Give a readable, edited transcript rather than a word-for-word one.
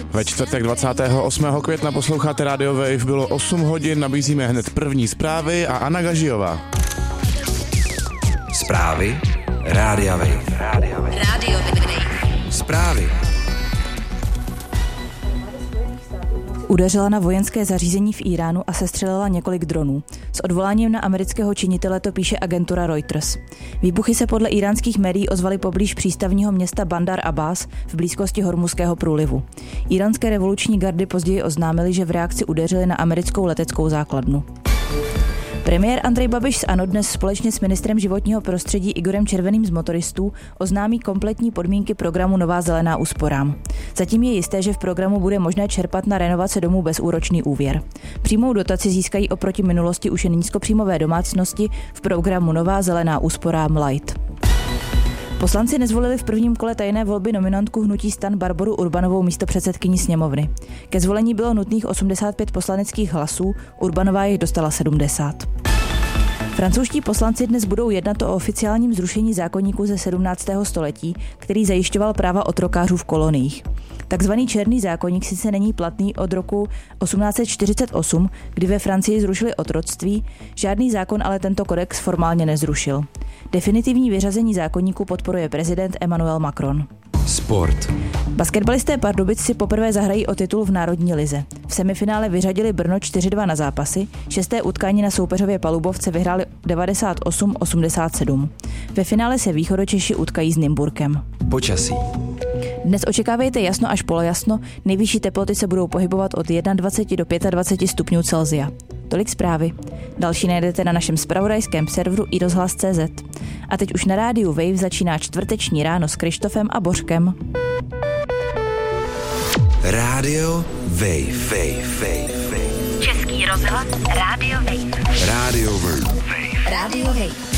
Ve čtvrtek 28. května posloucháte Radio Wave, bylo 8 hodin, nabízíme hned první zprávy a Anna Gažijová. Zprávy Rádia Wave. Radio Wave. Zprávy. Udeřila na vojenské zařízení v Iránu a sestřelila několik dronů. S odvoláním na amerického činitele to píše agentura Reuters. Výbuchy se podle íránských médií ozvaly poblíž přístavního města Bandar Abbas v blízkosti Hormuzského průlivu. Iránské revoluční gardy později oznámily, že v reakci udeřili na americkou leteckou základnu. Premiér Andrej Babiš z ANO dnes společně s ministrem životního prostředí Igorem Červeným z Motoristů oznámí kompletní podmínky programu Nová zelená úsporám. Zatím je jisté, že v programu bude možné čerpat na renovace domů bezúročný úvěr. Přímou dotaci získají oproti minulosti už jen nízkopříjmové domácnosti v programu Nová zelená úsporám Light. Poslanci nezvolili v prvním kole tajné volby nominantku hnutí STAN Barboru Urbanovou místopředsedkyní sněmovny. Ke zvolení bylo nutných 85 poslaneckých hlasů, Urbanová jich dostala 70. Francouzští poslanci dnes budou jednat o oficiálním zrušení zákoníku ze 17. století, který zajišťoval práva otrokářů v koloniích. Takzvaný černý zákoník sice není platný od roku 1848, kdy ve Francii zrušili otroctví, žádný zákon ale tento kodex formálně nezrušil. Definitivní vyřazení zákoníku podporuje prezident Emmanuel Macron. Sport. Basketbalisté Pardubic si poprvé zahrají o titul v Národní lize. V semifinále vyřadili Brno 4-2 na zápasy, šesté utkání na soupeřově Palubovce vyhráli 98-87. Ve finále se Východočeši utkají s Nymburkem. Počasí. Dnes očekávejte jasno až polojasno, nejvyšší teploty se budou pohybovat od 21 do 25 stupňů Celsia. Tolik zprávy. Další najdete na našem zpravodajském serveru iRozhlas.cz. A teď už na rádiu Wave začíná čtvrteční ráno s Krištofem a Bořkem. Radio Wave. Český rozhlas Radio Wave. Radio Wave. Radio Wave.